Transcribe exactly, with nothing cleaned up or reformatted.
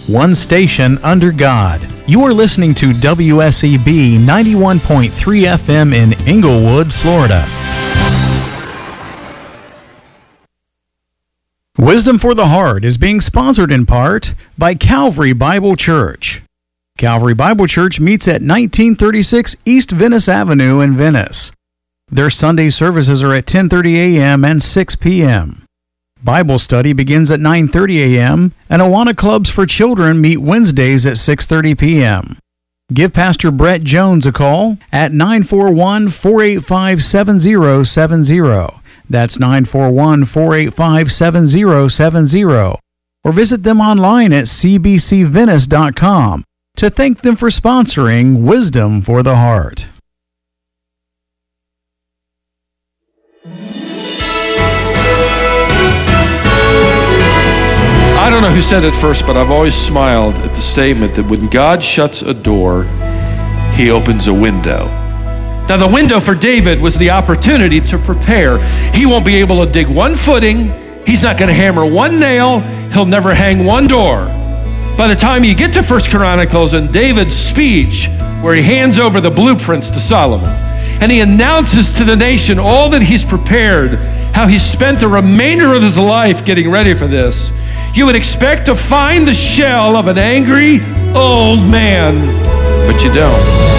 one station under God. You are listening to W S E B ninety-one point three F M in Inglewood, Florida. Wisdom for the Heart is being sponsored in part by Calvary Bible Church. Calvary Bible Church meets at nineteen thirty-six East Venice Avenue in Venice. Their Sunday services are at ten thirty a.m. and six p.m. Bible study begins at nine thirty a.m. and Awana Clubs for Children meet Wednesdays at six thirty p.m. Give Pastor Brett Jones a call at nine four one, four eight five, seven zero seven zero. That's nine four one, four eight five, seven zero seven zero. Or visit them online at c b c venice dot com to thank them for sponsoring Wisdom for the Heart. I don't know who said it first, but I've always smiled at the statement that when God shuts a door, he opens a window. Now, the window for David was the opportunity to prepare. He won't be able to dig one footing. He's not going to hammer one nail. He'll never hang one door. By the time you get to First Chronicles and David's speech, where he hands over the blueprints to Solomon, and he announces to the nation all that he's prepared, how he spent the remainder of his life getting ready for this, you would expect to find the shell of an angry old man, but you don't.